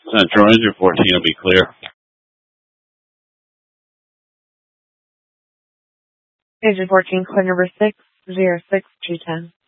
Central Engine 14 will be clear. Engine 14, clear number 606-210.